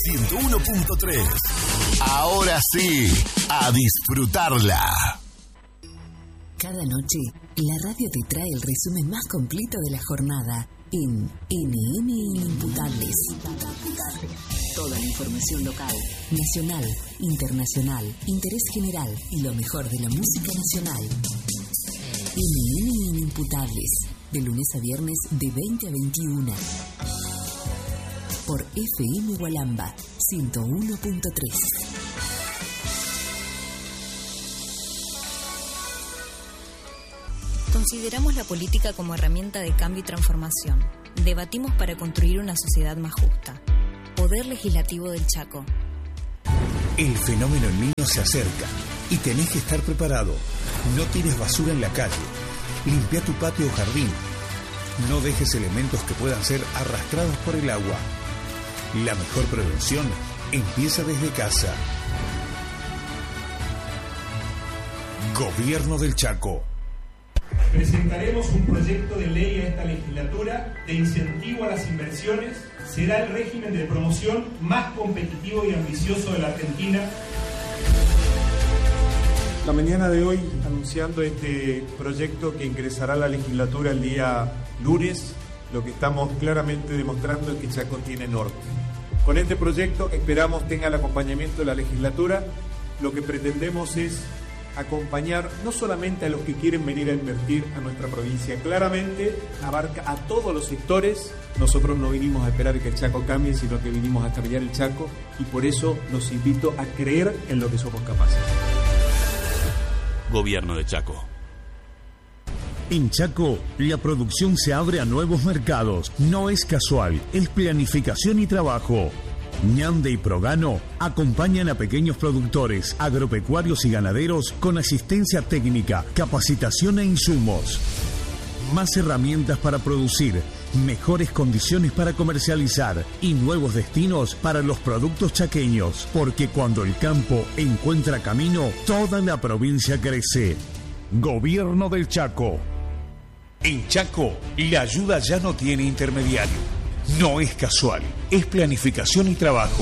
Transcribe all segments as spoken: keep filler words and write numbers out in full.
ciento uno punto tres. Ahora sí, a disfrutarla. Cada noche, la radio te trae el resumen más completo de la jornada en N N Inimputables. Toda la información local, nacional, internacional, interés general y lo mejor de la música nacional. N N Inimputables, de lunes a viernes de veinte a veintiuna. Por F M Gualamba, ciento uno punto tres. Consideramos la política como herramienta de cambio y transformación. Debatimos para construir una sociedad más justa. Poder Legislativo del Chaco. El fenómeno El Niño se acerca y tenés que estar preparado. No tires basura en la calle. Limpia tu patio o jardín. No dejes elementos que puedan ser arrastrados por el agua. La mejor prevención empieza desde casa. Gobierno del Chaco. Presentaremos un proyecto de ley a esta legislatura de incentivo a las inversiones. Será el régimen de promoción más competitivo y ambicioso de la Argentina. La mañana de hoy, anunciando este proyecto que ingresará a la legislatura el día lunes, lo que estamos claramente demostrando es que Chaco tiene norte. Con este proyecto esperamos tenga el acompañamiento de la legislatura. Lo que pretendemos es acompañar no solamente a los que quieren venir a invertir a nuestra provincia, claramente abarca a todos los sectores. Nosotros no vinimos a esperar que el Chaco cambie, sino que vinimos a cambiar el Chaco, y por eso los invito a creer en lo que somos capaces. Gobierno de Chaco. En Chaco, la producción se abre a nuevos mercados. No es casual, es planificación y trabajo. Ñande y Progano acompañan a pequeños productores, agropecuarios y ganaderos con asistencia técnica, capacitación e insumos. Más herramientas para producir, mejores condiciones para comercializar y nuevos destinos para los productos chaqueños. Porque cuando el campo encuentra camino, toda la provincia crece. Gobierno del Chaco. En Chaco, la ayuda ya no tiene intermediario. No es casual, es planificación y trabajo.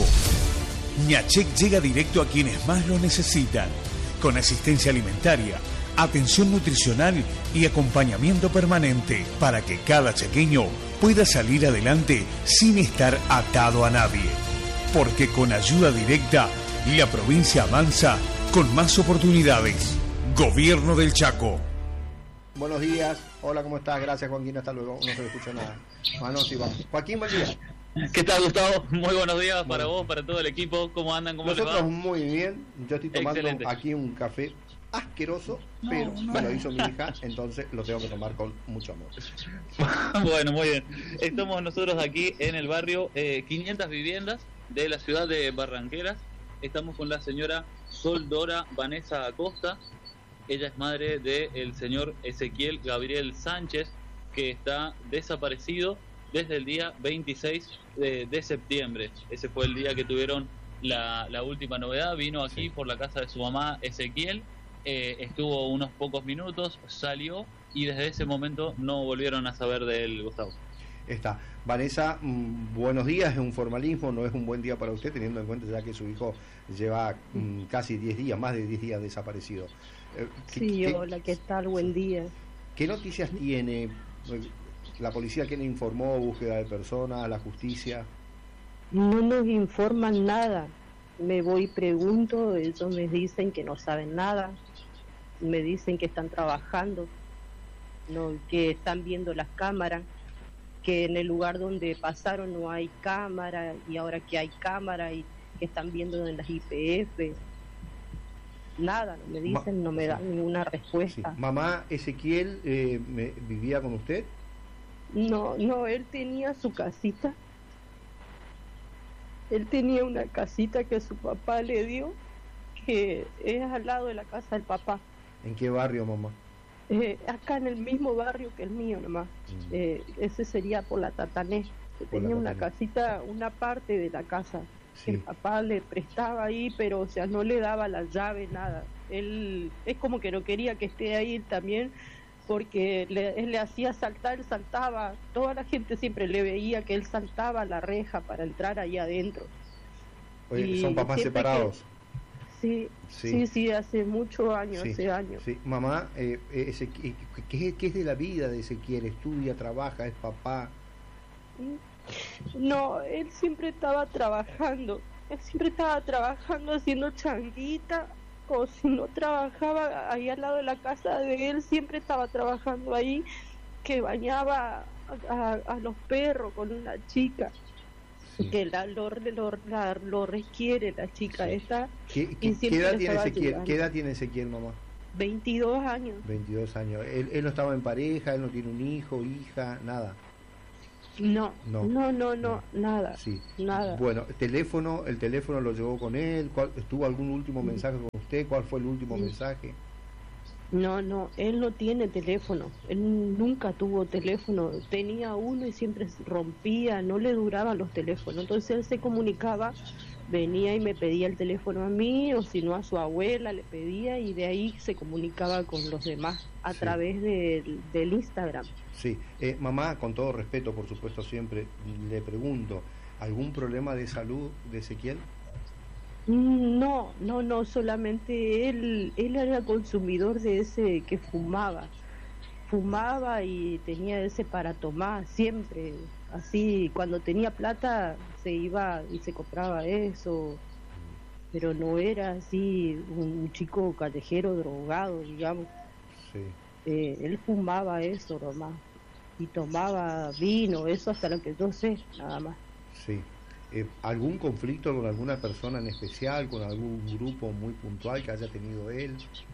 Ñachec llega directo a quienes más lo necesitan, con asistencia alimentaria, atención nutricional y acompañamiento permanente para que cada chaqueño pueda salir adelante sin estar atado a nadie. Porque con ayuda directa, la provincia avanza con más oportunidades. Gobierno del Chaco. Buenos días, hola, ¿cómo estás? Gracias, Joaquín, hasta luego, no se le escucha nada. Bueno, sí, vamos. Joaquín, buen día. ¿Qué tal, Gustavo? Muy buenos días para bueno. vos, para todo el equipo. ¿Cómo andan? ¿Cómo Nosotros les va? Muy bien, yo estoy tomando Excelente. aquí un café asqueroso, no, pero no. me lo hizo mi hija, entonces lo tengo que tomar con mucho amor. Bueno, muy bien. Estamos nosotros aquí en el barrio eh, quinientas viviendas de la ciudad de Barranqueras. Estamos con la señora Soldora Vanessa Acosta. Ella es madre del señor Ezequiel Gabriel Sánchez, que está desaparecido desde el día veintiséis de, de septiembre. Ese fue el día que tuvieron la, la última novedad. Vino aquí sí. por la casa de su mamá Ezequiel, eh, estuvo unos pocos minutos, salió y desde ese momento no volvieron a saber de él, Gustavo. Está. Vanessa, mmm, buenos días. Es un formalismo, no es un buen día para usted, teniendo en cuenta ya que su hijo lleva mmm, casi diez días, más de diez días desaparecido. Eh, sí, ¿qué, hola, ¿qué tal? Buen día. ¿Qué noticias tiene? ¿La policía que le informó? ¿Búsqueda de personas? ¿La justicia? No nos informan nada. Me voy y pregunto, ellos me dicen que no saben nada. Me dicen que están trabajando, no, que están viendo las cámaras, que en el lugar donde pasaron no hay cámara y ahora que hay cámara y que están viendo en las I P F. Nada, no me dicen, Ma- no me dan sí. ninguna respuesta. Sí. ¿Mamá Ezequiel eh, me, vivía con usted? No, no, él tenía su casita. Él tenía una casita que su papá le dio, que es al lado de la casa del papá. ¿En qué barrio, mamá? Eh, acá en el mismo barrio que el mío nomás. Mm. Eh, ese sería por la Tatané. Que tenía la una casita, una parte de la casa. Sí. El papá le prestaba ahí, pero o sea, no le daba la llave, nada. Él es como que no quería que esté ahí también, porque le, él le hacía saltar, él saltaba. Toda la gente siempre le veía que él saltaba la reja para entrar ahí adentro. Oye, ¿son papás separados? Que, sí, sí, sí, sí, hace muchos años, sí, hace años. Sí. Mamá, eh, ese, ¿qué, ¿qué es de la vida de Ezequiel? ¿Estudia, trabaja, es papá? No, él siempre estaba trabajando, él siempre estaba trabajando haciendo changuita, o si no trabajaba ahí al lado de la casa de él, siempre estaba trabajando ahí, que bañaba a, a, a los perros con una chica, sí. que la, lo, lo, la, lo requiere la chica sí. esta. ¿Qué, qué, ¿qué edad tiene Ezequiel? ¿Qué edad tiene Ezequiel, mamá? veintidós años. veintidós años. Él, él no estaba en pareja, él no tiene un hijo, hija, nada. No, no, no, no, no, nada, sí. nada. Bueno, el teléfono, el teléfono lo llevó con él. ¿Cuál, ¿Estuvo algún último mensaje con usted? ¿Cuál fue el último sí. mensaje? No, no, él no tiene teléfono. Él nunca tuvo teléfono. Tenía uno y siempre rompía, no le duraban los teléfonos. Entonces él se comunicaba, venía y me pedía el teléfono a mí, o si no a su abuela le pedía, y de ahí se comunicaba con los demás a sí. través de, del Instagram. Sí, eh, mamá, con todo respeto, por supuesto, siempre le pregunto, ¿algún problema de salud de Ezequiel? No, no, no, solamente él, él era consumidor de ese que fumaba, fumaba y tenía ese para tomar siempre, así, cuando tenía plata se iba y se compraba eso, pero no era así un chico callejero drogado, digamos. Sí. Eh, él fumaba eso nomás y tomaba vino, eso hasta lo que yo sé, nada más. Sí. Eh, ¿Algún conflicto con alguna persona en especial, con algún grupo muy puntual que haya tenido él?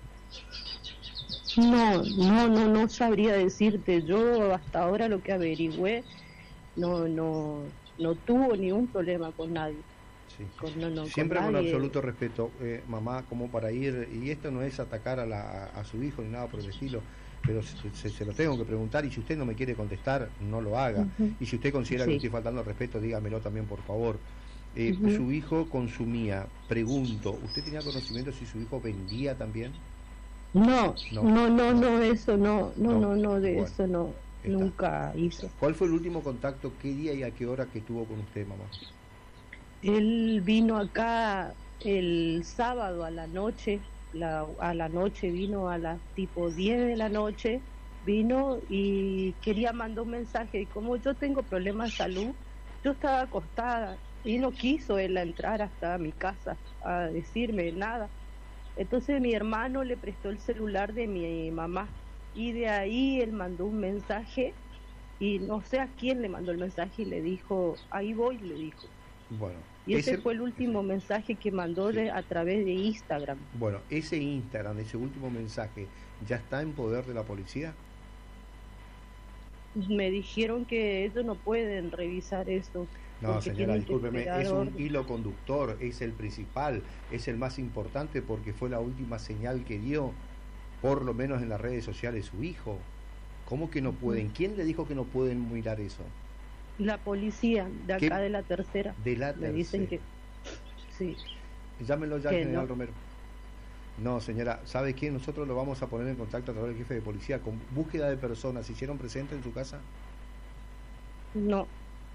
No, no, no, no sabría decirte. Yo hasta ahora lo que averigüé, no, no, no tuvo ningún problema con nadie. Sí. Con, no, no, Siempre con, con nadie. absoluto respeto, eh, mamá, como para ir, y esto no es atacar a, la, a su hijo ni nada por el estilo, pero se, se, se lo tengo que preguntar, y si usted no me quiere contestar, no lo haga. Uh-huh. Y si usted considera sí. que estoy faltando al respeto, dígamelo también, por favor. Eh, uh-huh. Su hijo consumía, pregunto, ¿usted tenía conocimiento si su hijo vendía también? No, no, no, no, no eso no, no, no, no, no de bueno, eso no, está. Nunca hizo. ¿Cuál fue el último contacto, qué día y a qué hora que tuvo con usted, mamá? Él vino acá el sábado a la noche, la, a la noche vino a las tipo diez de la noche, vino y quería mandar un mensaje, y como yo tengo problemas de salud, yo estaba acostada y no quiso él entrar hasta mi casa a decirme nada. Entonces mi hermano le prestó el celular de mi mamá y de ahí él mandó un mensaje y no sé a quién le mandó el mensaje y le dijo, ahí voy, le dijo. Bueno, y ese, ese fue el último ese, mensaje que mandó sí. de, a través de Instagram. Bueno, ese Instagram, ese último mensaje, ¿ya está en poder de la policía? Me dijeron que ellos no pueden revisar eso. No, señora, discúlpeme, es un hilo conductor, es el principal, es el más importante porque fue la última señal que dio, por lo menos en las redes sociales, su hijo. ¿Cómo que no pueden? ¿Quién le dijo que no pueden mirar eso? La policía de acá de la tercera. De la tercera. Me dicen que sí. Llámenlo ya al general no. Romero. No, señora, ¿sabe qué? Nosotros lo vamos a poner en contacto a través del jefe de policía con búsqueda de personas. ¿Se hicieron presentes en su casa? No.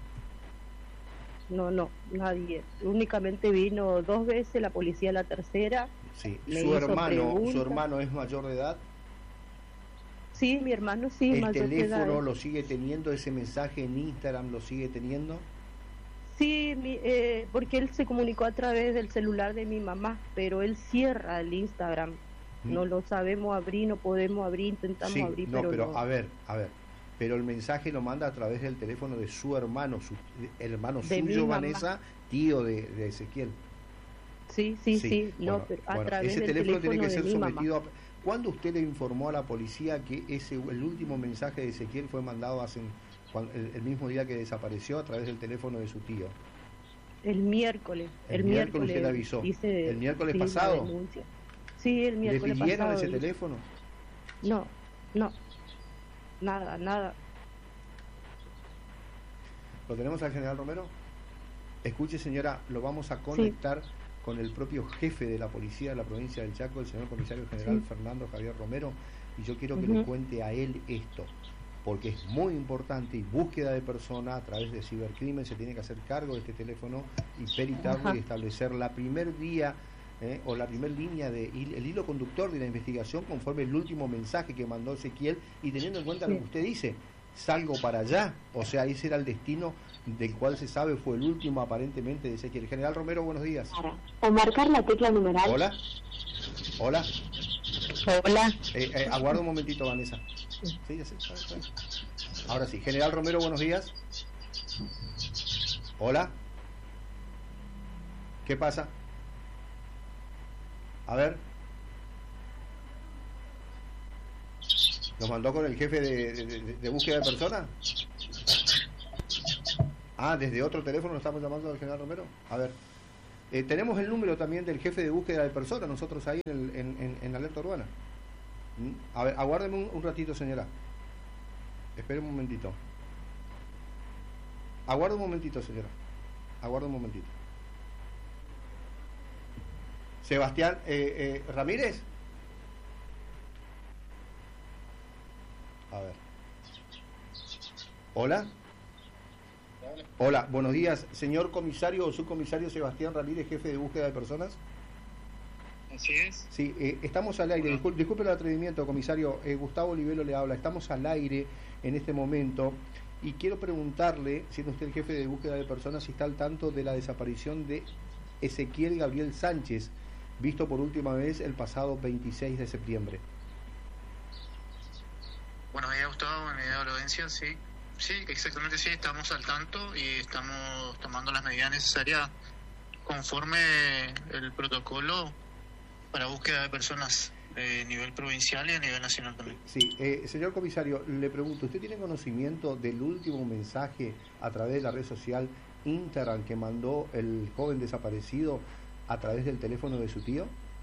No, no, nadie. Únicamente vino dos veces la policía, la tercera. Sí. ¿Su hermano, su hermano es mayor de edad? Sí, mi hermano sí, ¿El mayor de edad. ¿El teléfono lo sigue teniendo? ¿Ese mensaje en Instagram lo sigue teniendo? Sí, mi, eh, porque él se comunicó a través del celular de mi mamá, pero él cierra el Instagram. ¿Mm? No lo sabemos abrir, no podemos abrir, intentamos sí, abrir, no, pero, pero no. a ver, a ver. Pero el mensaje lo manda a través del teléfono de su hermano, su hermano de suyo, Vanessa, tío de, de Ezequiel. Sí, sí, sí, sí no, bueno, pero a bueno, través ese del teléfono, teléfono tiene que de ser mi sometido mamá. a... ¿Cuándo usted le informó a la policía que ese el último mensaje de Ezequiel fue mandado hace cuando, el, el mismo día que desapareció a través del teléfono de su tío? El miércoles. El, el miércoles usted le avisó. Dice, ¿El miércoles sí, pasado? Sí, el miércoles ¿Le pidieron pasado. ese teléfono? No, no, nada, nada. ¿Lo tenemos al general Romero? Escuche, señora, lo vamos a conectar sí. con el propio jefe de la policía de la provincia del Chaco, el señor comisario general sí. Fernando Javier Romero, y yo quiero que uh-huh. le cuente a él esto, porque es muy importante, y búsqueda de persona a través de cibercrimen se tiene que hacer cargo de este teléfono y peritarlo. Ajá. Y establecer la primer vía eh, o la primer línea de el hilo conductor de la investigación conforme el último mensaje que mandó Ezequiel, y teniendo en cuenta sí. lo que usted dice, salgo para allá, o sea, ese era el destino del cual se sabe fue el último aparentemente de Ezequiel. General Romero, buenos días. O marcar la tecla numeral. Hola. Hola. Hola. Eh, eh, aguarda un momentito, Vanessa. Sí, ya sé, sabe, sabe. Ahora sí, General Romero, buenos días. Hola. ¿Qué pasa? A ver. ¿Nos mandó con el jefe de, de, de, de búsqueda de personas? Ah, desde otro teléfono nos estamos llamando al General Romero. A ver. Eh, tenemos el número también del jefe de búsqueda de personas, nosotros ahí en, el, en, en, en Alerta Urbana. A ver, aguárdeme un, un ratito, señora. Espere un momentito. Aguarde un momentito, señora. Aguarde un momentito. Sebastián eh, eh, Ramírez. A ver. Hola. Hola, buenos días, señor comisario o subcomisario Sebastián Ramírez, jefe de búsqueda de personas. Así es. Sí, eh, estamos al aire. Disculpe, disculpe el atrevimiento, comisario. Eh, Gustavo Olivelo le habla. Estamos al aire en este momento y quiero preguntarle, siendo usted el jefe de búsqueda de personas, si está al tanto de la desaparición de Ezequiel Gabriel Sánchez, visto por última vez el pasado veintiséis de septiembre. Buenos días, Gustavo. Buenos días, audiencia. Sí, sí, exactamente, sí. Estamos al tanto y estamos tomando las medidas necesarias conforme el protocolo para búsqueda de personas a nivel provincial y a nivel nacional también. Sí, eh, señor comisario, le pregunto, ¿usted tiene conocimiento del último mensaje a través de la red social Instagram que mandó el joven desaparecido a través del teléfono de su tío?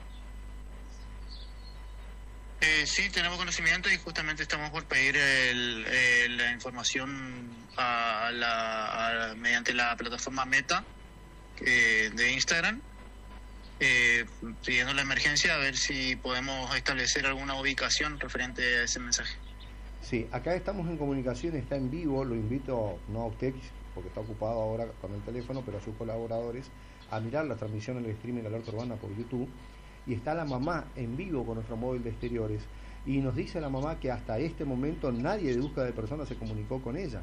Eh, sí, tenemos conocimiento y justamente estamos por pedir el, el, la información a la, a, mediante la plataforma Meta eh, de Instagram. Eh, pidiendo la emergencia a ver si podemos establecer alguna ubicación referente a ese mensaje. Sí, acá estamos en comunicación, está en vivo, lo invito, no a usted porque está ocupado ahora con el teléfono, pero a sus colaboradores, a mirar la transmisión en el streaming de Alerta Urbana por YouTube, y está la mamá en vivo con nuestro móvil de exteriores, y nos dice la mamá que hasta este momento nadie de búsqueda de personas se comunicó con ella.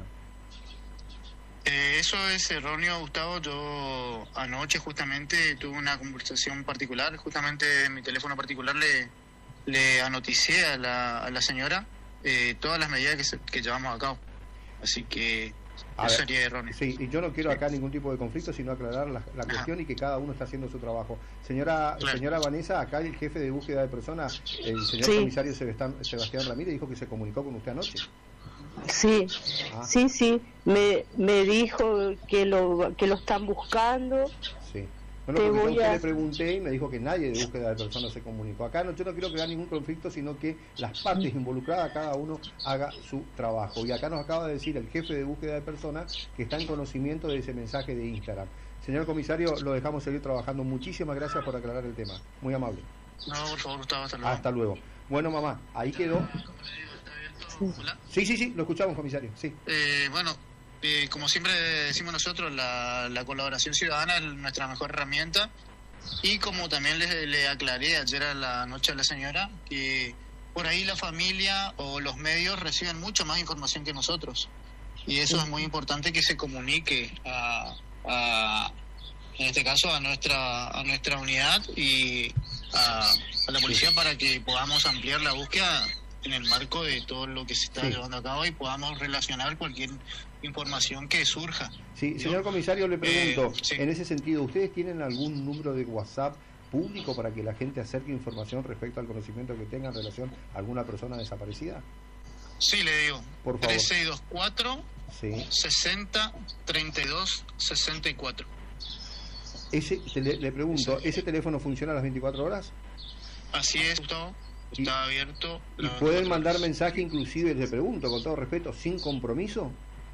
Eh, eso es erróneo, Gustavo. Yo anoche justamente tuve una conversación particular, justamente en mi teléfono particular le, le anoticié a la, a la señora eh, todas las medidas que, se, que llevamos a cabo. Así que a eso ver, sería erróneo. Sí, y yo no quiero acá ningún tipo de conflicto, sino aclarar la, la cuestión y que cada uno está haciendo su trabajo. Señora claro. Señora Vanessa, acá el jefe de búsqueda de personas, el señor sí. comisario Sebastián, Sebastián Ramírez, dijo que se comunicó con usted anoche. Sí, ah. sí, sí, me, me dijo que lo que lo están buscando. Sí. Bueno, porque yo a usted a... le pregunté y me dijo que nadie de búsqueda de personas se comunicó. Acá no, yo no quiero crear ningún conflicto, sino que las partes involucradas, cada uno haga su trabajo. Y acá nos acaba de decir el jefe de búsqueda de personas que está en conocimiento de ese mensaje de Instagram. Señor comisario, lo dejamos seguir trabajando. Muchísimas gracias por aclarar el tema. Muy amable. No, por favor, Gustavo, hasta luego. Hasta luego. Bueno, mamá, ahí quedó. ¿Hola? Sí, sí, sí, lo escuchamos, comisario. Sí. Eh, bueno, eh, como siempre decimos nosotros, la, la colaboración ciudadana es nuestra mejor herramienta. Y como también le, le aclaré ayer a la noche a la señora, que por ahí la familia o los medios reciben mucho más información que nosotros. Y eso es muy importante que se comunique a, a en este caso, a nuestra a nuestra unidad y a, a la policía para que podamos ampliar la búsqueda en el marco de todo lo que se está sí. llevando a cabo y podamos relacionar cualquier información que surja. Sí, señor ¿no? comisario, le pregunto, eh, sí. en ese sentido, ¿ustedes tienen algún número de WhatsApp público para que la gente acerque información respecto al conocimiento que tenga en relación a alguna persona desaparecida? Sí, le digo. Por favor. tres seis dos cuatro, sí. sesenta, treinta y dos, sesenta y cuatro. Ese, le, le pregunto, sí. ¿ese teléfono funciona a las veinticuatro horas? Así es, Gustavo. Está abierto. ¿Y pueden mandar mensaje, inclusive, le pregunto, con todo respeto, sin compromiso?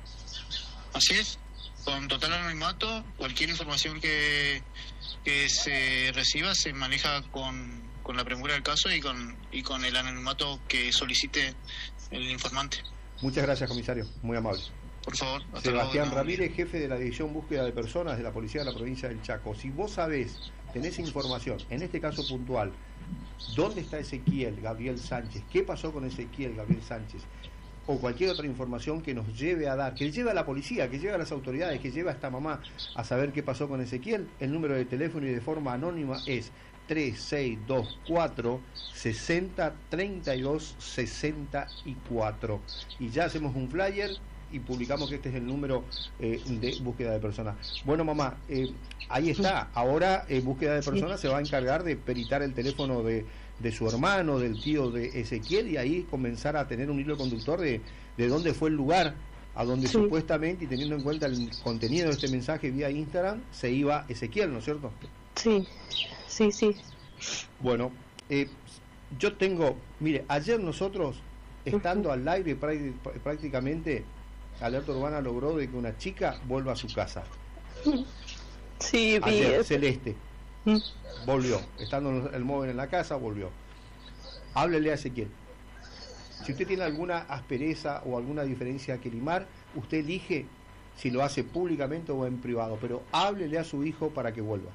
Así es, con total anonimato. Cualquier información que, que se reciba se maneja con, con la premura del caso y con, y con el anonimato que solicite el informante. Muchas gracias, comisario, muy amable. Por favor. Sebastián luego, Ramírez, jefe de la División Búsqueda de Personas de la Policía de la Provincia del Chaco. Si vos sabés, tenés información, en este caso puntual, ¿dónde está Ezequiel Gabriel Sánchez? ¿Qué pasó con Ezequiel Gabriel Sánchez? O cualquier otra información que nos lleve a dar, que lleve a la policía, que lleve a las autoridades, que lleve a esta mamá a saber qué pasó con Ezequiel, el número de teléfono y de forma anónima es tres seis dos cuatro, sesenta, treinta y dos, sesenta y cuatro. Y ya hacemos un flyer y publicamos que este es el número eh, de búsqueda de personas. Bueno, mamá, eh, ahí está. Ahora eh, búsqueda de personas se va a encargar de peritar el teléfono de, de su hermano, del tío de Ezequiel, y ahí comenzar a tener un hilo conductor de, de dónde fue el lugar a donde sí. supuestamente, y teniendo en cuenta el contenido de este mensaje vía Instagram, se iba Ezequiel, ¿no es cierto? Sí, sí, sí. Bueno, eh, yo tengo, mire, ayer nosotros, estando uh-huh. al aire prácticamente, Alerta Urbana logró de que una chica vuelva a su casa. Sí, ayer, bien. Celeste volvió, estando el móvil en la casa, volvió. Háblele a Ezequiel. Si usted tiene alguna aspereza o alguna diferencia que limar, usted elige si lo hace públicamente o en privado, pero háblele a su hijo para que vuelva.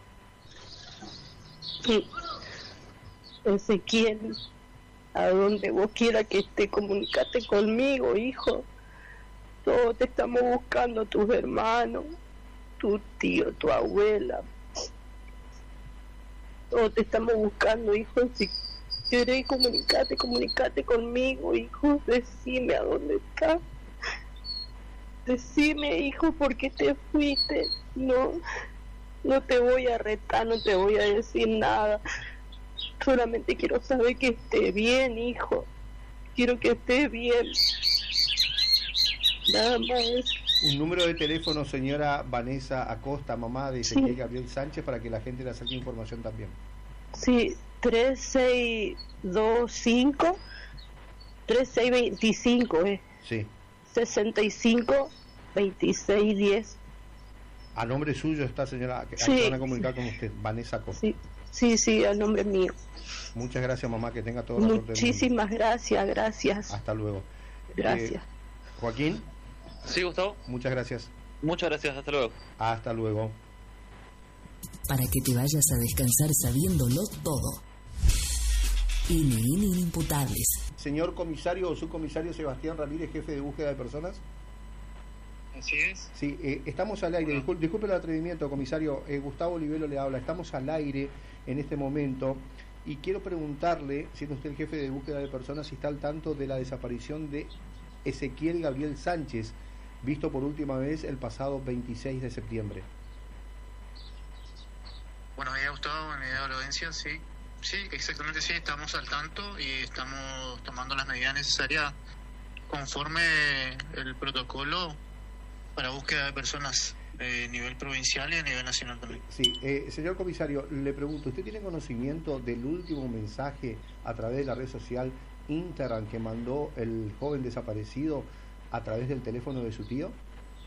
Sí. Ezequiel, a donde vos quieras que esté, comunicate conmigo, hijo. Todos te estamos buscando, tus hermanos, tu tío, tu abuela. Todos te estamos buscando, hijo. Si querés comunicarte, comunicate conmigo, hijo. Decime a dónde estás. Decime, hijo, por qué te fuiste. No, no te voy a retar, no te voy a decir nada. Solamente quiero saber que esté bien, hijo. Quiero que esté bien. Nada más. Un número de teléfono, señora Vanessa Acosta, mamá de Ezequiel sí. Gabriel Sánchez, para que la gente le acerque información también. Sí, tres seis dos cinco, tres seis dos cinco, eh. Sí. sesenta y cinco, veintiséis diez. A nombre suyo está, señora, que sí. van a comunicar con usted, Vanessa Acosta. Sí, sí, sí, a nombre mío. Muchas gracias, mamá, que tenga toda la suerte. Muchísimas gracias, gracias. Hasta luego. Gracias. Eh, Joaquín. Sí, Gustavo. Muchas gracias. Muchas gracias, hasta luego. Hasta luego. Para que te vayas a descansar sabiéndolo todo. N N Inimputables. Señor comisario o subcomisario Sebastián Ramírez, jefe de búsqueda de personas. Así es. Sí, eh, estamos al aire. Disculpe, disculpe el atrevimiento, comisario. Eh, Gustavo Olivero le habla. Estamos al aire en este momento y quiero preguntarle, siendo usted el jefe de búsqueda de personas, si está al tanto de la desaparición de Ezequiel Gabriel Sánchez, visto por última vez el pasado veintiséis de septiembre. Bueno, ya Gustavo, en la audiencia, sí. Sí, exactamente, sí, estamos al tanto y estamos tomando las medidas necesarias conforme el protocolo para búsqueda de personas a nivel provincial y a nivel nacional también. Sí, eh, señor comisario, le pregunto, ¿usted tiene conocimiento del último mensaje a través de la red social Instagram que mandó el joven desaparecido a través del teléfono de su tío?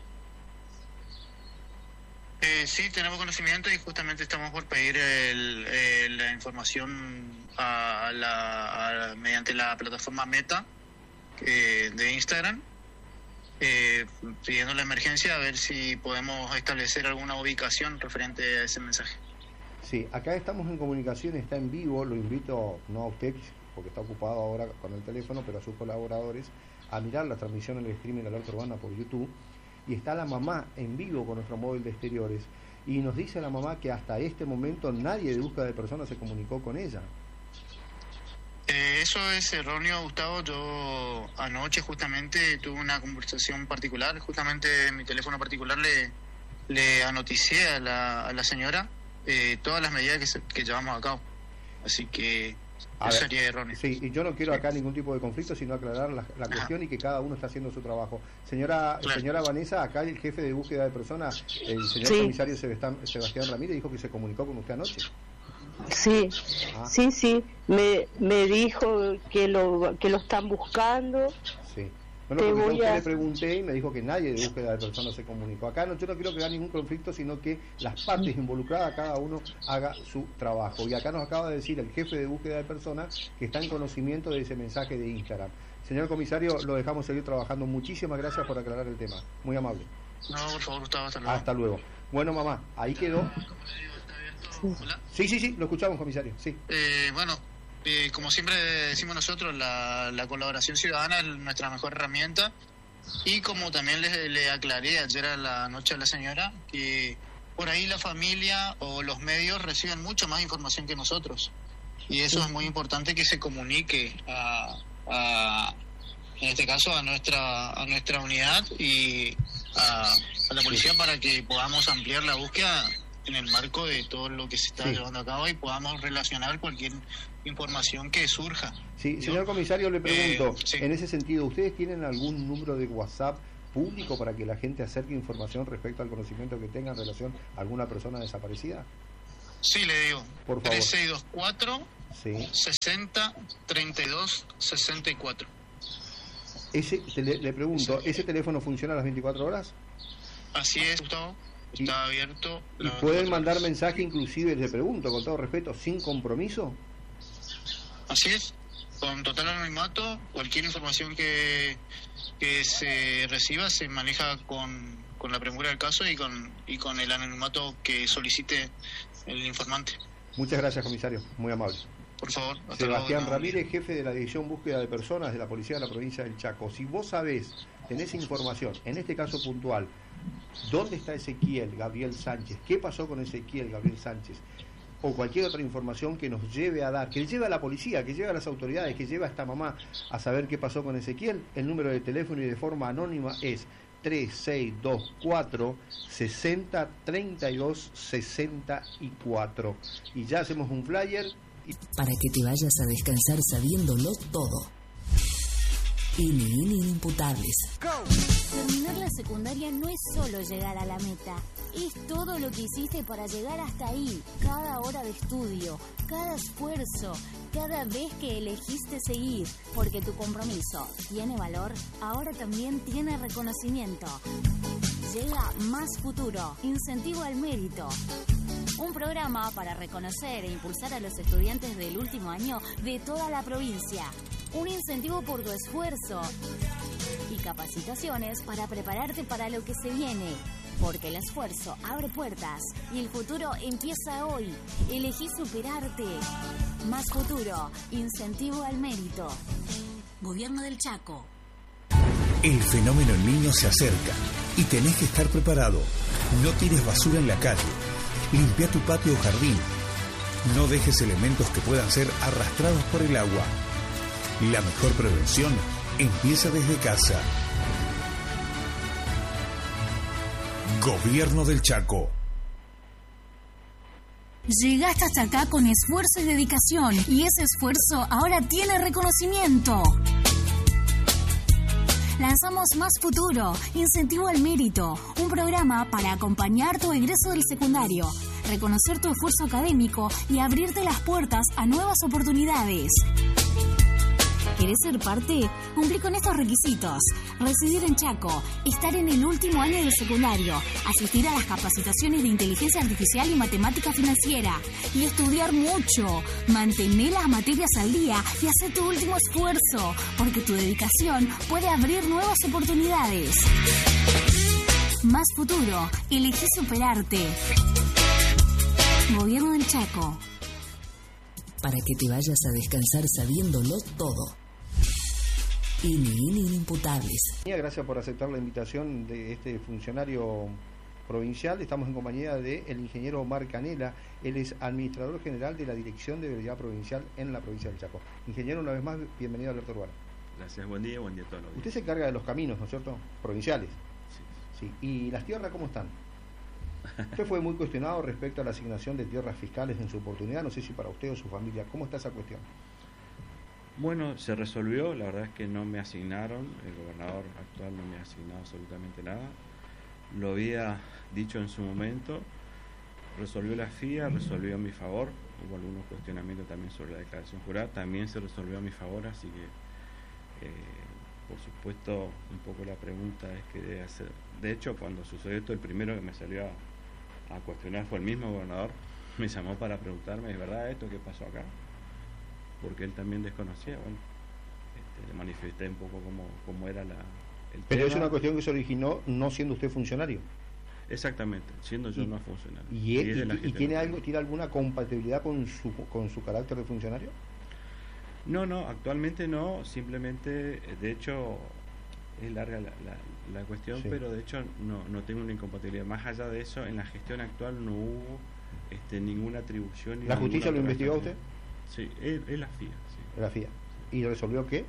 Eh, sí, tenemos conocimiento y justamente estamos por pedir el, el, la información a la, a, mediante la plataforma Meta eh, de Instagram, eh, pidiendo la emergencia a ver si podemos establecer alguna ubicación referente a ese mensaje. Sí, acá estamos en comunicación, está en vivo, lo invito, no a usted, porque está ocupado ahora con el teléfono, pero a sus colaboradores, a mirar la transmisión en el streaming de Alerta Urbana por YouTube, y está la mamá en vivo con nuestro móvil de exteriores, y nos dice la mamá que hasta este momento nadie de búsqueda de personas se comunicó con ella. Eh, eso es erróneo, Gustavo. Yo anoche justamente tuve una conversación particular, justamente en mi teléfono particular le, le anoticié a la, a la señora eh, todas las medidas que, se, que llevamos a cabo, así que a eso ver, sería erróneo. Sí, y yo no quiero acá ningún tipo de conflicto, sino aclarar la, la cuestión y que cada uno está haciendo su trabajo. Señora claro. señora Vanessa, acá el jefe de búsqueda de personas, el señor sí. comisario Sebastián, Sebastián Ramírez, dijo que se comunicó con usted anoche. Sí, ah. sí, sí, me, me dijo que lo que lo están buscando. Sí. Bueno, porque yo a usted a... le pregunté y me dijo que nadie de búsqueda de personas se comunicó. Acá no, yo no quiero que haya ningún conflicto, sino que las partes involucradas, cada uno haga su trabajo. Y acá nos acaba de decir el jefe de búsqueda de personas que está en conocimiento de ese mensaje de Instagram. Señor comisario, lo dejamos seguir trabajando. Muchísimas gracias por aclarar el tema. Muy amable. No, por favor, Gustavo, hasta luego. Hasta luego. Bueno, mamá, ahí quedó. Hola. Sí, sí, sí, lo escuchamos, comisario. Sí. Eh, bueno, eh, como siempre decimos nosotros, la, la colaboración ciudadana es nuestra mejor herramienta. Y como también le, le aclaré ayer a la noche a la señora, que por ahí la familia o los medios reciben mucha más información que nosotros. Y eso es muy importante que se comunique a, a en este caso a nuestra a nuestra unidad y a, a la policía para que podamos ampliar la búsqueda en el marco de todo lo que se está sí. llevando a cabo y podamos relacionar cualquier información que surja. Sí, señor comisario, le pregunto, eh, sí. en ese sentido, ¿ustedes tienen algún número de WhatsApp público para que la gente acerque información respecto al conocimiento que tenga en relación a alguna persona desaparecida? Sí, le digo. Por favor. tres seis dos cuatro, sí. sesenta, treinta y dos, sesenta y cuatro. Ese, le, le pregunto, sí. ¿ese teléfono funciona a las veinticuatro horas? Así es, Gustavo. Está y, abierto. ¿Y pueden mandar mensaje, inclusive, le pregunto, con todo respeto, sin compromiso? Así es, con total anonimato. Cualquier información que, que se reciba se maneja con, con la premura del caso y con, y con el anonimato que solicite el informante. Muchas gracias, comisario, muy amable. Por favor. Sebastián luego, Ramírez, jefe de la División Búsqueda de Personas de la Policía de la Provincia del Chaco. Si vos sabés, tenés información, en este caso puntual, ¿dónde está Ezequiel Gabriel Sánchez? ¿Qué pasó con Ezequiel Gabriel Sánchez? O cualquier otra información que nos lleve a dar, que lleve a la policía, que lleve a las autoridades, que lleve a esta mamá a saber qué pasó con Ezequiel, el número de teléfono y de forma anónima es tres seis dos cuatro, sesenta, treinta y dos, sesenta y cuatro. Y ya hacemos un flyer. Y... para que te vayas a descansar sabiéndolo todo. N N Inimputables. Terminar la secundaria no es solo llegar a la meta, es todo lo que hiciste para llegar hasta ahí. Cada hora de estudio, cada esfuerzo, cada vez que elegiste seguir. Porque tu compromiso tiene valor, ahora también tiene reconocimiento. Llega Más Futuro, incentivo al mérito. Un programa para reconocer e impulsar a los estudiantes del último año de toda la provincia. Un incentivo por tu esfuerzo y capacitaciones para prepararte para lo que se viene. Porque el esfuerzo abre puertas y el futuro empieza hoy. Elegí superarte. Más Futuro, incentivo al mérito. Gobierno del Chaco. El fenómeno El Niño se acerca y tenés que estar preparado. No tires basura en la calle. Limpia tu patio o jardín. No dejes elementos que puedan ser arrastrados por el agua. La mejor prevención empieza desde casa. Gobierno del Chaco. Llegaste hasta acá con esfuerzo y dedicación, y ese esfuerzo ahora tiene reconocimiento. Lanzamos Más Futuro, incentivo al mérito, un programa para acompañar tu egreso del secundario, reconocer tu esfuerzo académico y abrirte las puertas a nuevas oportunidades. ¿Querés ser parte? Cumplí con estos requisitos: residir en Chaco, estar en el último año del secundario, asistir a las capacitaciones de inteligencia artificial y matemática financiera, y estudiar mucho. Mantener las materias al día y hacer tu último esfuerzo, porque tu dedicación puede abrir nuevas oportunidades. Más Futuro, elegí superarte. Gobierno del Chaco. Para que te vayas a descansar sabiéndolo todo. N N Inimputables. Gracias por aceptar la invitación de este funcionario provincial. Estamos en compañía del ingeniero Omar Canela. Él es administrador general de la Dirección de Vialidad Provincial en la provincia del Chaco. Ingeniero, una vez más, bienvenido a Alerta Urbana. Gracias, buen día, buen día a todos los días. Usted se encarga de los caminos, ¿no es cierto? Provinciales. Sí. Sí. ¿Y las tierras cómo están? Usted fue muy cuestionado respecto a la asignación de tierras fiscales en su oportunidad. No sé si para usted o su familia, ¿cómo está esa cuestión? Bueno, se resolvió, la verdad es que no me asignaron, el gobernador actual no me ha asignado absolutamente nada. Lo había dicho en su momento, resolvió la F I A, resolvió a mi favor, hubo algunos cuestionamientos también sobre la declaración jurada, también se resolvió a mi favor, así que, eh, por supuesto, un poco la pregunta es que debe hacer. De hecho, cuando sucedió esto, el primero que me salió a, a cuestionar fue el mismo gobernador, me llamó para preguntarme, ¿es verdad esto que pasó acá? Porque él también desconocía, bueno, este, le manifesté un poco cómo, cómo era la, el Pero tema. es una cuestión que se originó no siendo usted funcionario. Exactamente, siendo yo y, no funcionario. ¿Y, Y, él, es de la y, y gestión tiene local. algo, tiene alguna compatibilidad con su con su carácter de funcionario? No, no, actualmente no, simplemente, de hecho, es larga la, la, la cuestión, Sí. pero de hecho no, no tengo una incompatibilidad. Más allá de eso, en la gestión actual no hubo este, ninguna atribución. Ni ¿La justicia lo ninguna investigó a usted? Sí, es, es la F I A, sí. La F I A. ¿Y resolvió qué?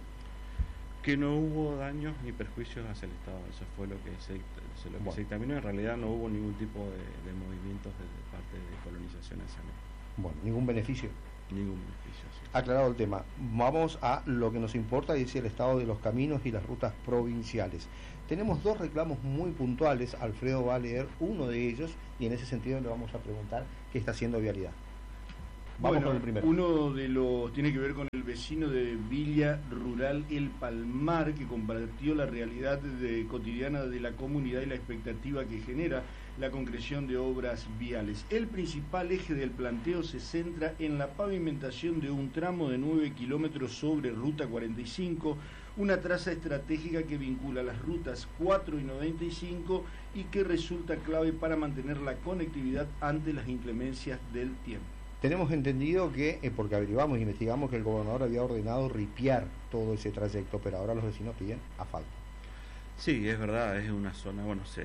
Que no hubo daños ni perjuicios hacia el Estado. Eso fue lo que se, eso lo que Bueno. se dictaminó. En realidad no hubo ningún tipo de, de movimientos de, de parte de colonización hacia mí. Bueno, ningún beneficio. Ningún beneficio, sí. Aclarado el tema, vamos a lo que nos importa, y es el estado de los caminos y las rutas provinciales. Tenemos dos reclamos muy puntuales. Alfredo va a leer uno de ellos y en ese sentido le vamos a preguntar qué está haciendo Vialidad. Vamos Bueno, con el primero. Uno de los tiene que ver con el vecino de Villa Rural El Palmar, que compartió la realidad de, cotidiana de la comunidad y la expectativa que genera la concreción de obras viales. El principal eje del planteo se centra en la pavimentación de un tramo de nueve kilómetros sobre Ruta cuarenta y cinco, una traza estratégica que vincula las rutas cuatro y noventa y cinco y que resulta clave para mantener la conectividad ante las inclemencias del tiempo. Tenemos entendido que, eh, porque averiguamos e investigamos, que el gobernador había ordenado ripiar todo ese trayecto, pero ahora los vecinos piden asfalto. Sí, es verdad, es una zona, bueno, se,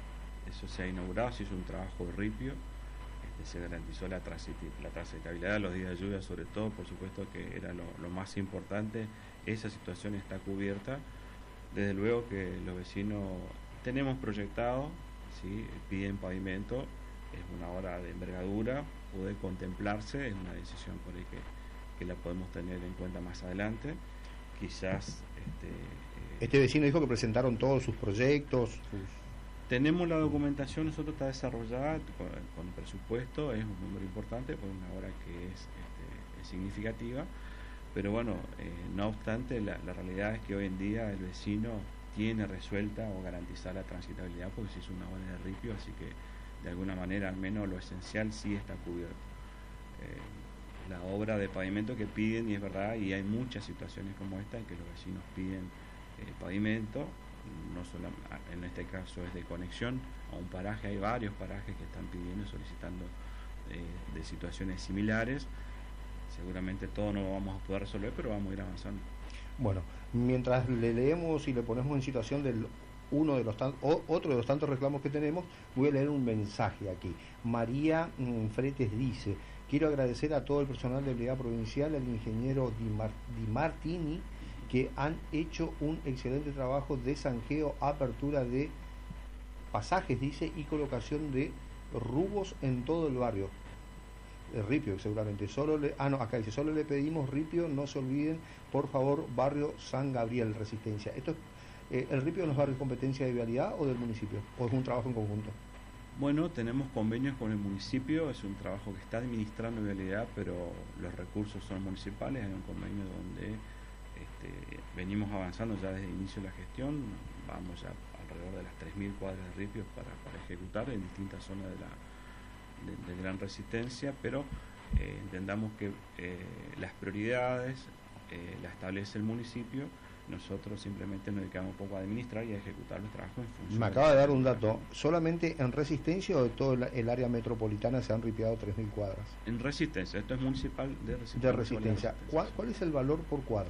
eso se ha inaugurado, se hizo un trabajo de ripio, este, se garantizó la, transiti- la transitabilidad de los días de lluvia, sobre todo, por supuesto que era lo, lo más importante. Esa situación está cubierta. Desde luego que los vecinos tenemos proyectado, ¿sí? Piden pavimento, es una obra de envergadura, puede contemplarse, es una decisión por ahí que, que la podemos tener en cuenta más adelante. Quizás este, eh, Este vecino dijo que presentaron todos sus proyectos. Sus... Tenemos la documentación, nosotros está desarrollada con, con presupuesto, es un número importante, por una obra que es, este, es significativa, pero bueno, eh, no obstante, la, la realidad es que hoy en día el vecino tiene resuelta o garantizar la transitabilidad porque se hizo una obra de ripio, así que de alguna manera al menos lo esencial sí está cubierto. Eh, la obra de pavimento que piden, y es verdad, y hay muchas situaciones como esta en que los vecinos piden eh, pavimento, no solo en este caso es de conexión a un paraje, hay varios parajes que están pidiendo y solicitando eh, de situaciones similares. Seguramente todo no lo vamos a poder resolver, pero vamos a ir avanzando. Bueno, mientras le leemos y le ponemos en situación del uno de los tan, o, otro de los tantos reclamos que tenemos, voy a leer un mensaje aquí. María mm, Fretes dice: quiero agradecer a todo el personal de Vialidad Provincial, al ingeniero Di, Mar, Di Martini, que han hecho un excelente trabajo de zanjeo, apertura de pasajes, dice, y colocación de rubos en todo el barrio. El ripio, seguramente. Solo le, ah, no, acá dice, solo le pedimos ripio, no se olviden, por favor, barrio San Gabriel, Resistencia. Esto es, eh, ¿el ripio no es barrio competencia de Vialidad o del municipio? ¿O es un trabajo en conjunto? Bueno, tenemos convenios con el municipio, es un trabajo que está administrando Vialidad, pero los recursos son municipales, hay un convenio donde este, venimos avanzando ya desde el inicio de la gestión, vamos ya alrededor de las tres mil cuadras de ripios para, para ejecutar en distintas zonas de la de, de gran resistencia, pero eh, entendamos que eh, las prioridades eh, las establece el municipio, nosotros simplemente nos dedicamos un poco a administrar y a ejecutar los trabajos en función. Me acaba de dar un dato, ¿solamente en Resistencia o de todo el, el área metropolitana se han ripiado tres mil cuadras? En Resistencia, esto es municipal de Resistencia. De Resistencia. ¿Cuál, ¿Cuál es el valor por cuadra?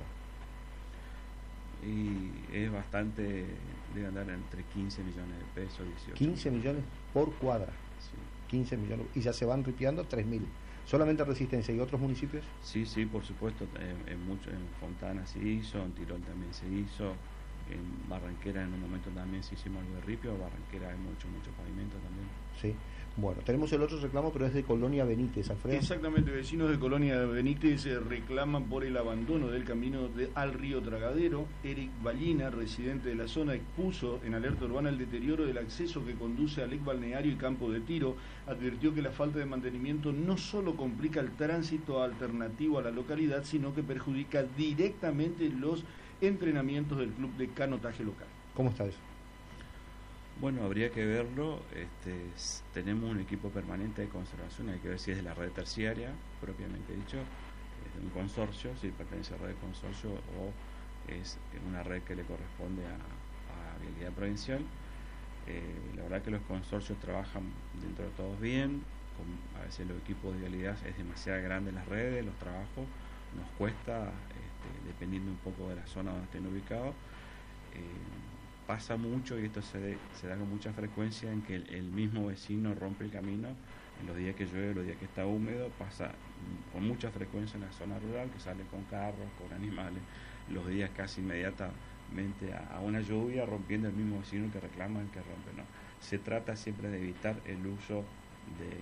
Y es bastante, debe andar entre quince millones de pesos, dieciocho. quince millones por cuadra. Sí. quince millones. Y ya se van ripiando tres mil. ¿Solamente Resistencia y otros municipios? Sí, sí, por supuesto. En, en, mucho, en Fontana se hizo, en Tirol también se hizo, en Barranquera en un momento también se hicimos algo de ripio. Barranquera hay mucho, mucho pavimento también. Sí. Bueno, tenemos el otro reclamo, pero es de Colonia Benítez, Alfredo. Exactamente, vecinos de Colonia Benítez eh, reclaman por el abandono del camino de, al río Tragadero. Eric Ballina, residente de la zona, expuso en alerta urbana el deterioro del acceso que conduce al ex balneario y campo de tiro. Advirtió que la falta de mantenimiento no solo complica el tránsito alternativo a la localidad, sino que perjudica directamente los entrenamientos del club de canotaje local. ¿Cómo está eso? Bueno, habría que verlo. Este, tenemos un equipo permanente de conservación, hay que ver si es de la red terciaria, propiamente dicho, es de un consorcio, si pertenece a la red de consorcio o es una red que le corresponde a, a Vialidad Provincial. Eh, la verdad que los consorcios trabajan dentro de todos bien, con, a veces los equipos de vialidad es demasiado grande las redes, los trabajos, nos cuesta, este, dependiendo un poco de la zona donde estén ubicados. Eh, pasa mucho, y esto se, de, se da con mucha frecuencia, en que el, el mismo vecino rompe el camino en los días que llueve, los días que está húmedo. Pasa con mucha frecuencia en la zona rural, que sale con carros, con animales, los días casi inmediatamente a, a una lluvia, rompiendo el mismo vecino que reclama el que rompe, ¿no? Se trata siempre de evitar el uso de,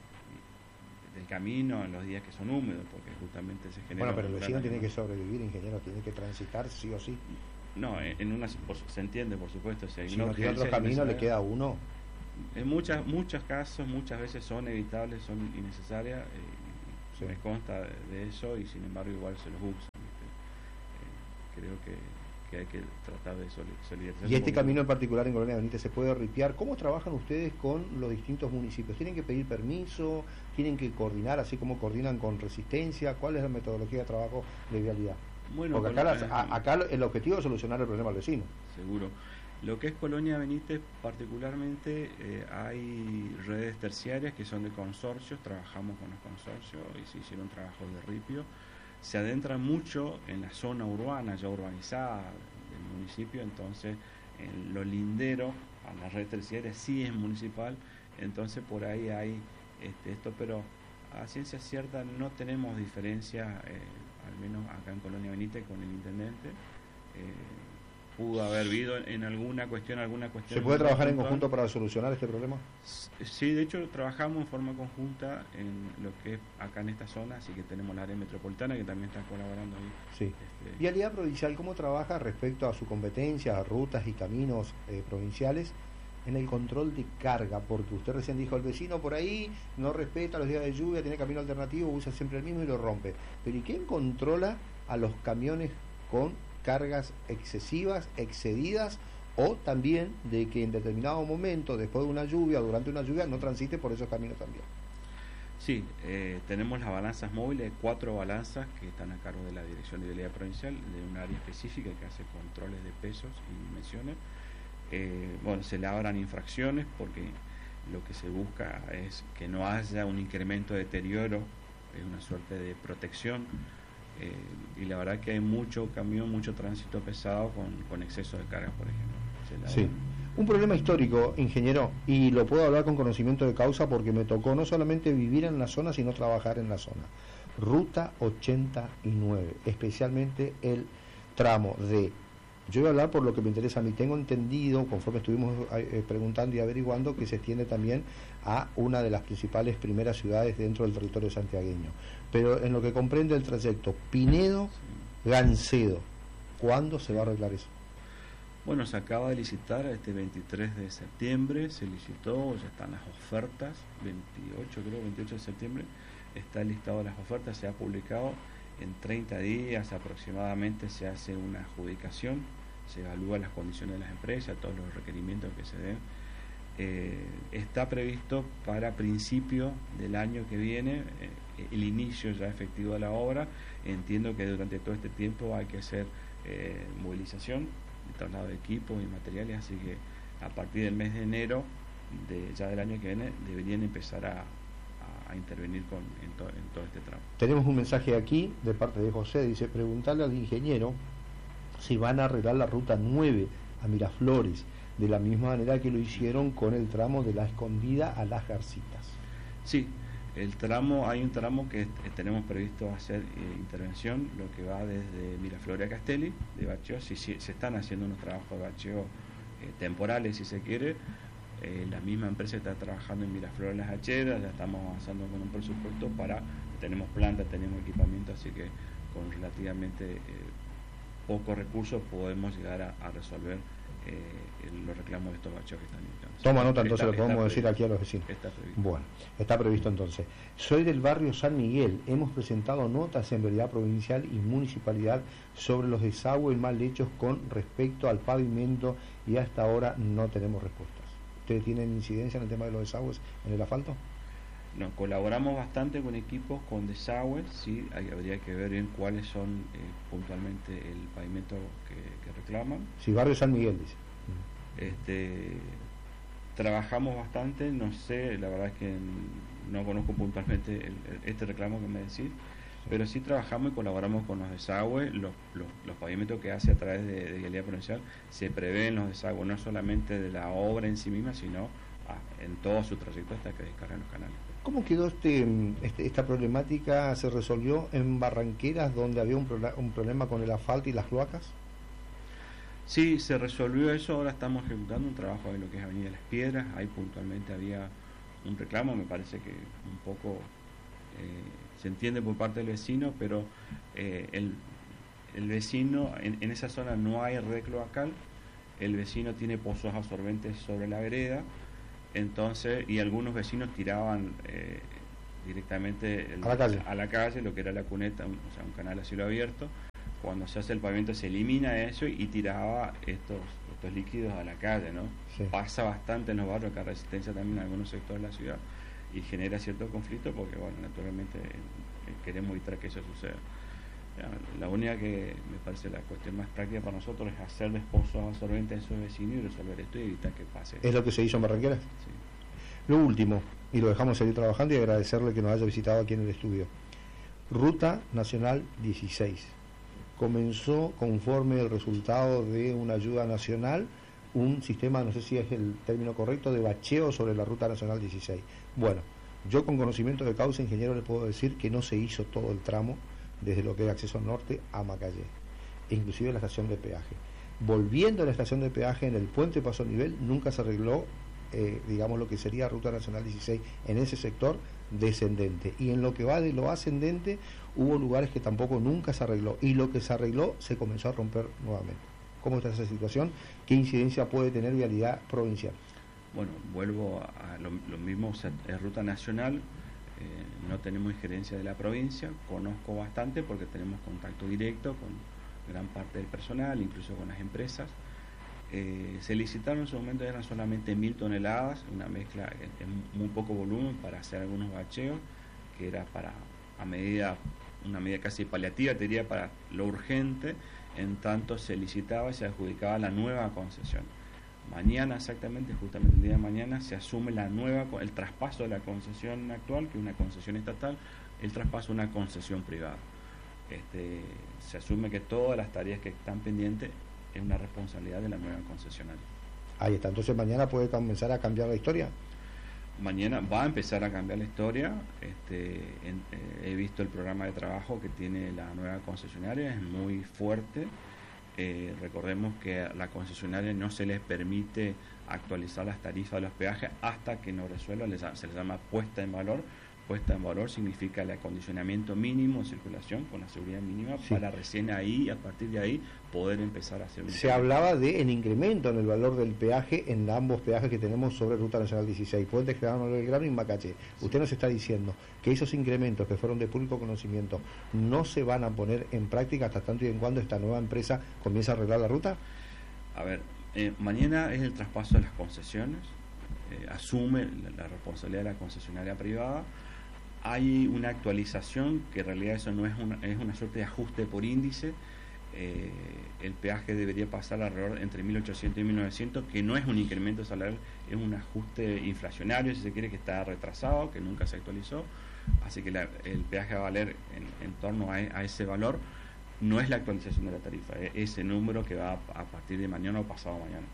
del camino en los días que son húmedos, porque justamente se genera... Bueno, pero el vecino tiene que sobrevivir, ingeniero, tiene que transitar sí o sí. No, en una por, se entiende, por supuesto. Si, hay si no tiene otro camino, le queda uno. En muchas, muchos casos, muchas veces son evitables, son innecesarias. Eh, sí. Me consta de eso, y sin embargo igual se los usan. Eh, creo que, que hay que tratar de solidarizar. Y este camino en particular en Colonia Benítez se puede ripiar. ¿Cómo trabajan ustedes con los distintos municipios? ¿Tienen que pedir permiso? ¿Tienen que coordinar, así como coordinan con Resistencia? ¿Cuál es la metodología de trabajo de vialidad? Bueno, porque acá, las, a, acá el objetivo es solucionar el problema al vecino. Seguro. Lo que es Colonia Benítez particularmente, eh, hay redes terciarias que son de consorcios, trabajamos con los consorcios y se hicieron trabajos de ripio. Se adentran mucho en la zona urbana, ya urbanizada del municipio, entonces en lo lindero a la red terciaria sí es municipal, entonces por ahí hay este, esto, pero a ciencia cierta no tenemos diferencia, eh, al menos acá en Colonia Benítez, con el intendente. Eh, pudo haber habido en alguna cuestión, alguna cuestión... ¿Se puede trabajar en conjunto para solucionar este problema? Sí, de hecho trabajamos en forma conjunta en lo que es acá en esta zona, así que tenemos la área metropolitana que también está colaborando ahí. Sí. Este... Vialidad Provincial, ¿cómo trabaja respecto a su competencia, a rutas y caminos eh, provinciales en el control de carga? Porque usted recién dijo, el vecino por ahí no respeta los días de lluvia, tiene camino alternativo, usa siempre el mismo y lo rompe. Pero ¿y quién controla a los camiones con cargas excesivas, excedidas, o también de que en determinado momento, después de una lluvia, durante una lluvia, no transite por esos caminos también? Sí, eh, tenemos las balanzas móviles, cuatro balanzas que están a cargo de la Dirección de Vialidad Provincial, de un área específica que hace controles de pesos y dimensiones. Eh, bueno, se labran infracciones porque lo que se busca es que no haya un incremento de deterioro, es una suerte de protección. Eh, y la verdad que hay mucho camión, mucho tránsito pesado con, con exceso de carga, por ejemplo. Sí. Un problema histórico, ingeniero, y lo puedo hablar con conocimiento de causa porque me tocó no solamente vivir en la zona, sino trabajar en la zona. Ruta ochenta y nueve, especialmente el tramo de... Yo voy a hablar por lo que me interesa a mí. Tengo entendido, conforme estuvimos eh, preguntando y averiguando, que se extiende también a una de las principales primeras ciudades dentro del territorio santiagueño. Pero en lo que comprende el trayecto Pinedo-Gancedo, ¿cuándo se va a arreglar eso? Bueno, se acaba de licitar este veintitrés de septiembre, se licitó, ya están las ofertas, veintiocho creo, veintiocho de septiembre, está listado las ofertas, se ha publicado. En treinta días aproximadamente se hace una adjudicación, se evalúa las condiciones de las empresas, todos los requerimientos que se den. Eh, está previsto para principio del año que viene eh, el inicio ya efectivo de la obra. Entiendo que durante todo este tiempo hay que hacer eh, movilización, de traslado de equipos y materiales, así que a partir del mes de enero de, ya del año que viene deberían empezar a a intervenir con, en, to, en todo este tramo. Tenemos un mensaje aquí de parte de José, dice, preguntarle al ingeniero si van a arreglar la ruta nueve a Miraflores, de la misma manera que lo hicieron con el tramo de La Escondida a Las Garcitas. Sí, el tramo, hay un tramo que eh, tenemos previsto hacer eh, intervención, lo que va desde Miraflores a Castelli, de bacheo, si, si se están haciendo unos trabajos de bacheo eh, temporales, si se quiere. Eh, la misma empresa está trabajando en Miraflores Las Hacheras, ya estamos avanzando con un presupuesto para, tenemos planta, tenemos equipamiento, así que con relativamente eh, pocos recursos podemos llegar a, a resolver eh, el, los reclamos de estos bacheos que están indicados. Toma nota, entonces está, lo podemos decir aquí a los vecinos. Está previsto. Bueno, está previsto entonces. Soy del barrio San Miguel, hemos presentado notas en Vialidad Provincial y Municipalidad sobre los desagües mal hechos con respecto al pavimento y hasta ahora no tenemos respuesta. ¿Ustedes tienen incidencia en el tema de los desagües en el asfalto? nos colaboramos bastante con equipos con desagüe, sí, hay, habría que ver bien cuáles son eh, puntualmente el pavimento que, que reclaman. Sí, barrio San Miguel, dice. Este, trabajamos bastante, no sé, la verdad es que no conozco puntualmente el, este reclamo que me decís, sí. Pero sí trabajamos y colaboramos con los desagües, los, los, los pavimentos que hace a través de, de Vialidad Provincial, se prevén los desagües, no solamente de la obra en sí misma, sino ah, en todo su trayecto hasta que descargan los canales. ¿Cómo quedó este, este esta problemática? ¿Se resolvió en Barranqueras, donde había un, pro, un problema con el asfalto y las cloacas? Sí, se resolvió eso, ahora estamos ejecutando un trabajo en lo que es Avenida Las Piedras, ahí puntualmente había un reclamo, me parece que un poco eh, se entiende por parte del vecino, pero eh, el, el vecino, en, en esa zona no hay red cloacal, el vecino tiene pozos absorbentes sobre la vereda, entonces, y algunos vecinos tiraban eh, directamente el, a, la calle. a la calle lo que era la cuneta, un, o sea, un canal a cielo abierto. Cuando se hace el pavimento se elimina eso y tiraba estos estos líquidos a la calle, ¿no? Sí. Pasa bastante en los barrios, acá Resistencia también en algunos sectores de la ciudad, y genera cierto conflicto porque, bueno, naturalmente eh, queremos evitar que eso suceda. Ya, la única que me parece la cuestión más práctica para nosotros es hacerles pozos absorbentes a esos vecinos y resolver esto y evitar que pase. ¿Es lo que se hizo en Barranqueras? Sí. Lo último, y lo dejamos seguir trabajando y agradecerle que nos haya visitado aquí en el estudio. Ruta Nacional dieciséis. Comenzó conforme el resultado de una ayuda nacional, un sistema, no sé si es el término correcto, de bacheo sobre la Ruta Nacional dieciséis. Bueno, yo con conocimiento de causa, ingeniero, le puedo decir que no se hizo todo el tramo desde lo que es acceso norte a Macallé, inclusive la estación de peaje. Volviendo a la estación de peaje en el puente Paso Nivel, nunca se arregló, eh, digamos, lo que sería Ruta Nacional dieciséis en ese sector descendente. Y en lo que va de lo ascendente, hubo lugares que tampoco nunca se arregló. Y lo que se arregló se comenzó a romper nuevamente. ¿Cómo está esa situación? ¿Qué incidencia puede tener Vialidad Provincial? Bueno, vuelvo a lo, lo mismo, o sea, es Ruta Nacional. Eh, no tenemos injerencia de la provincia, conozco bastante porque tenemos contacto directo con gran parte del personal, incluso con las empresas. Eh, se licitaron en su momento, eran solamente mil toneladas, una mezcla en muy poco volumen para hacer algunos bacheos, que era para, a medida, una medida casi paliativa, te diría, para lo urgente, en tanto se licitaba y se adjudicaba la nueva concesión. Mañana, exactamente, justamente el día de mañana, se asume la nueva, el traspaso de la concesión actual, que es una concesión estatal, el traspaso a una concesión privada. Este, se asume que todas las tareas que están pendientes es una responsabilidad de la nueva concesionaria. Ahí está, entonces mañana puede comenzar a cambiar la historia. Mañana va a empezar a cambiar la historia. Este, en, eh, he visto el programa de trabajo que tiene la nueva concesionaria, es muy fuerte. Eh, recordemos que a la concesionaria no se les permite actualizar las tarifas de los peajes hasta que no resuelva, les, se les llama puesta en valor. Puesta en valor significa el acondicionamiento mínimo de circulación con la seguridad mínima, sí, para recién ahí, a partir de ahí, poder empezar a hacer un... Se hablaba de el incremento en el valor del peaje en ambos peajes que tenemos sobre Ruta Nacional dieciséis, Puente General Belgrano y Macallé. Sí. Usted nos está diciendo que esos incrementos que fueron de público conocimiento no se van a poner en práctica hasta tanto y en cuando esta nueva empresa comience a arreglar la ruta. A ver, eh, mañana es el traspaso de las concesiones, eh, asume la, la responsabilidad de la concesionaria privada. Hay una actualización, que en realidad eso no es una, es una suerte de ajuste por índice. Eh, el peaje debería pasar alrededor entre mil ochocientos y mil novecientos, que no es un incremento salarial, es un ajuste inflacionario, si se quiere, que está retrasado, que nunca se actualizó. Así que la, el peaje va a valer en, en torno a, a ese valor. No es la actualización de la tarifa, es ese número que va a, a partir de mañana o pasado mañana.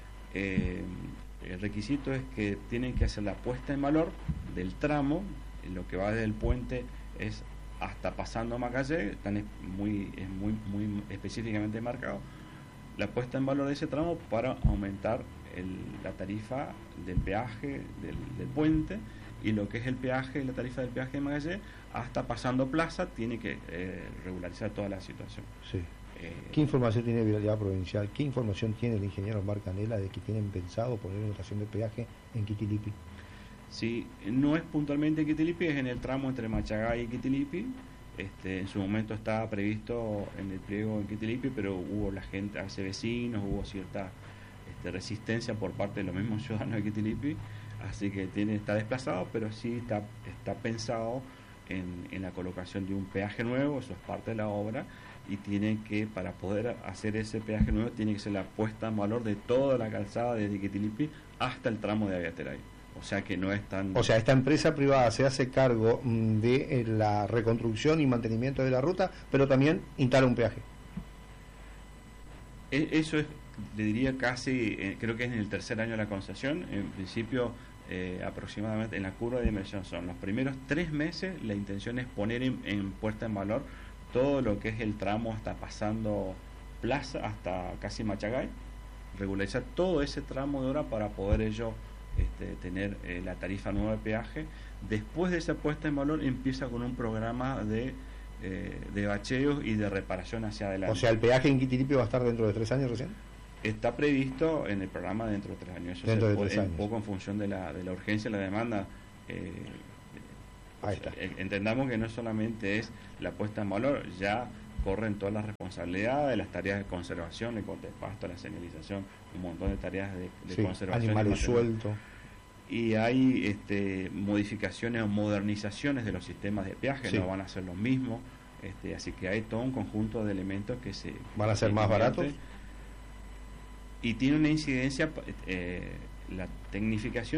Eh, el requisito es que tienen que hacer la puesta en valor del tramo. Lo que va desde el puente es hasta pasando a Macallé, están es muy, es muy, muy específicamente marcado la puesta en valor de ese tramo para aumentar el, la tarifa del peaje del, del puente, y lo que es el peaje, la tarifa del peaje de Macallé, hasta pasando Plaza, tiene que eh, regularizar toda la situación. Sí. Eh, ¿Qué información tiene Vialidad Provincial? ¿Qué información tiene el ingeniero Omar Canela de que tienen pensado poner una estación de peaje en Quitilipi? Sí, no es puntualmente en Quitilipi, es en el tramo entre Machagay y Quitilipi. Este, en su momento estaba previsto en el pliego en Quitilipi, pero hubo la gente, hace vecinos, hubo cierta este, resistencia por parte de los mismos ciudadanos de Quitilipi así que tiene está desplazado, pero sí está, está pensado en, en la colocación de un peaje nuevo, eso es parte de la obra, y tiene que, para poder hacer ese peaje nuevo, tiene que ser la puesta en valor de toda la calzada desde Iquitilipí hasta el tramo de Aviateray. O sea que no es tan... O sea, esta empresa privada se hace cargo de la reconstrucción y mantenimiento de la ruta, pero también instala un peaje. Eso es, le diría casi, eh, creo que es en el tercer año de la concesión. En principio, eh, aproximadamente en la curva de inversión son los primeros tres meses. La intención es poner en, en puesta en valor todo lo que es el tramo hasta pasando Plaza, hasta casi Machagay, regularizar todo ese tramo de hora para poder ello este, tener eh, la tarifa nueva de peaje. Después de esa puesta en valor empieza con un programa de eh, de bacheos y de reparación hacia adelante. O sea, el peaje en Iquitilipí va a estar dentro de tres años recién. Está previsto en el programa dentro de tres años. Eso dentro se de puede, tres años. Un poco en función de la, de la urgencia y la demanda. Eh, Ahí está. Entendamos que no solamente es la puesta en valor, ya corren todas las responsabilidades de las tareas de conservación, el corte de pasto, la señalización, un montón de tareas de, de sí, conservación. Animales sueltos. Y hay este, modificaciones o modernizaciones de los sistemas de peaje, sí. No van a ser los mismos, este, así que hay todo un conjunto de elementos que se... ¿Van a ser más baratos? Y tiene una incidencia, eh, la tecnificación